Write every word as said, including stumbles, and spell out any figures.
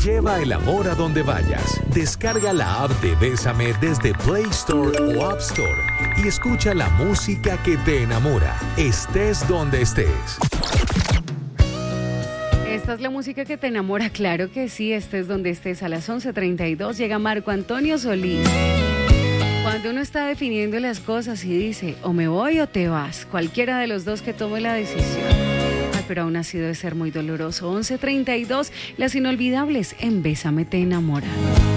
Lleva el amor a donde vayas. Descarga la app de Bésame desde Play Store o App Store y escucha la música que te enamora, estés donde estés. Esta es la música que te enamora, claro que sí, estés donde estés. A las once treinta y dos llega Marco Antonio Solís. Cuando uno está definiendo las cosas y dice, o me voy o te vas, cualquiera de los dos que tome la decisión. Ay, pero aún así debe ser muy doloroso. once treinta y dos, las inolvidables en Bésame te enamora.